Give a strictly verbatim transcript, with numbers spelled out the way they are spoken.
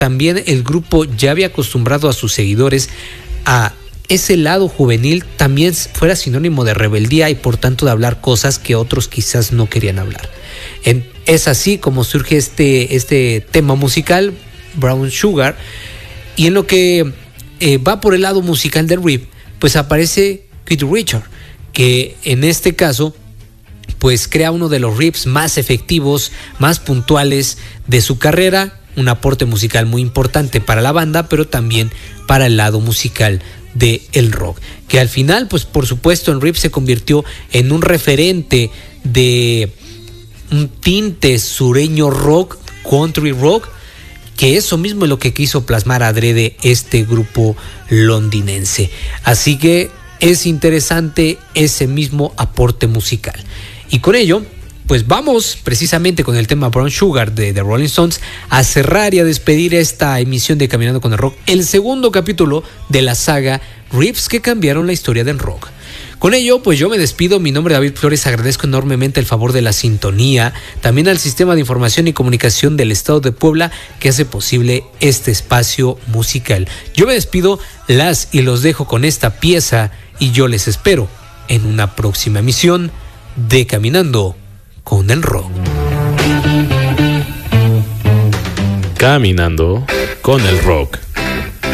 también el grupo ya había acostumbrado a sus seguidores a ese lado juvenil también fuera sinónimo de rebeldía y por tanto de hablar cosas que otros quizás no querían hablar. En, es así como surge este, este tema musical, Brown Sugar, y en lo que eh, va por el lado musical del riff, pues aparece Keith Richards, que en este caso pues crea uno de los riffs más efectivos, más puntuales de su carrera, un aporte musical muy importante para la banda, pero también para el lado musical de el rock, que al final pues por supuesto en riff se convirtió en un referente de un tinte sureño rock, country rock, que eso mismo es lo que quiso plasmar adrede este grupo londinense. Así que es interesante ese mismo aporte musical. Y con ello, pues vamos precisamente con el tema Brown Sugar de The Rolling Stones a cerrar y a despedir esta emisión de Caminando con el Rock, el segundo capítulo de la saga Riffs que cambiaron la historia del rock. Con ello, pues yo me despido. Mi nombre es David Flores, agradezco enormemente el favor de la sintonía, también al Sistema de Información y Comunicación del Estado de Puebla que hace posible este espacio musical. Yo me despido, las y los dejo con esta pieza y yo les espero en una próxima emisión de Caminando con el Rock. Caminando con el Rock.